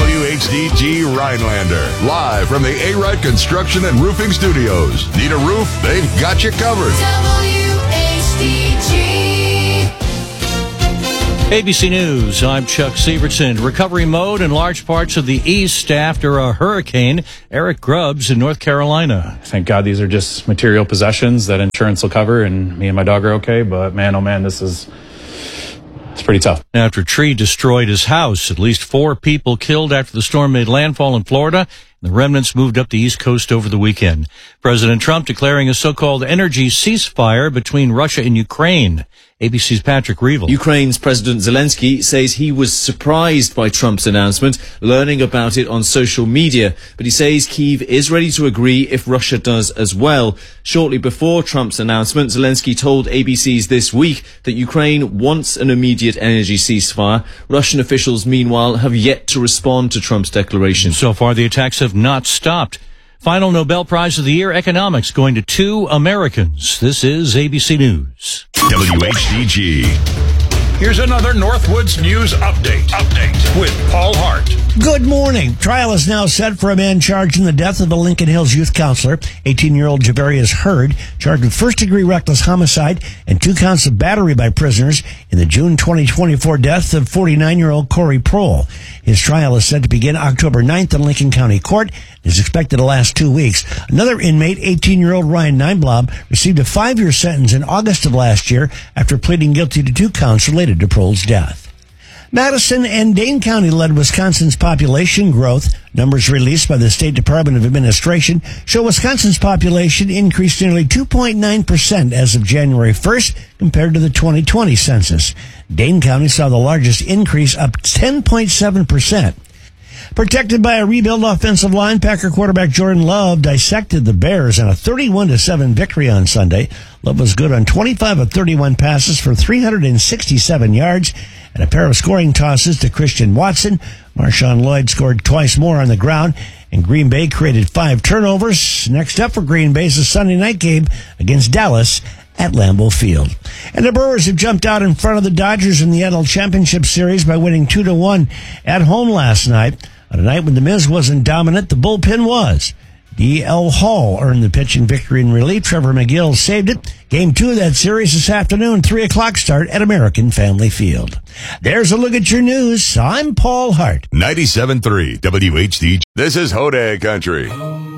WHDG Rhinelander, live from the A-Rite Construction and Roofing Studios. Need a roof? They've got you covered. WHDG. ABC News, I'm Chuck Severson. Recovery mode in large parts of the east after a hurricane. Eric Grubbs in North Carolina. Thank God these are just material possessions that insurance will cover, and me and my dog are okay. But man, oh man, it's pretty tough. After a tree destroyed his house, at least 4 people killed after the storm made landfall in Florida. The remnants moved up the East Coast over the weekend. President Trump declaring a so-called energy ceasefire between Russia and Ukraine. ABC's Patrick Reevell. Ukraine's President Zelensky says he was surprised by Trump's announcement, learning about it on social media. But he says Kyiv is ready to agree if Russia does as well. Shortly before Trump's announcement, Zelensky told ABC's This Week that Ukraine wants an immediate energy ceasefire. Russian officials, meanwhile, have yet to respond to Trump's declaration. So far, the attacks have not stopped. Final Nobel Prize of the Year, Economics, going to 2 Americans. This is ABC News. WHDG. Here's another Northwoods News Update with Paul Hart. Good morning. Trial is now set for a man charged in the death of a Lincoln Hills youth counselor. 18-year-old Javarius Hurd, charged with first-degree reckless homicide and 2 counts of battery by prisoners in the June 2024 death of 49-year-old Corey Prohl. His trial is set to begin October 9th in Lincoln County Court and is expected to last 2 weeks. Another inmate, 18-year-old Ryan Neinblom, received a 5-year sentence in August of last year after pleading guilty to 2 counts related to Prohl's death. Madison and Dane County led Wisconsin's population growth. Numbers released by the State Department of Administration show Wisconsin's population increased nearly 2.9% as of January 1st compared to the 2020 census. Dane County saw the largest increase, up 10.7%. Protected by a rebuilt offensive line, Packer quarterback Jordan Love dissected the Bears in a 31-7 victory on Sunday. Love was good on 25 of 31 passes for 367 yards and a pair of scoring tosses to Christian Watson. Marshawn Lloyd scored twice more on the ground, and Green Bay created 5 turnovers. Next up for Green Bay is a Sunday night game against Dallas at Lambeau Field. And the Brewers have jumped out in front of the Dodgers in the NL Championship Series by winning 2-1 at home last night. On a night when the Miz wasn't dominant, the bullpen was. D.L. Hall earned the pitching victory in relief. Trevor McGill saved it. Game 2 of that series this afternoon, 3 o'clock start at American Family Field. There's a look at your news. I'm Paul Hart. 97.3 WHDG. This is Hodag Country.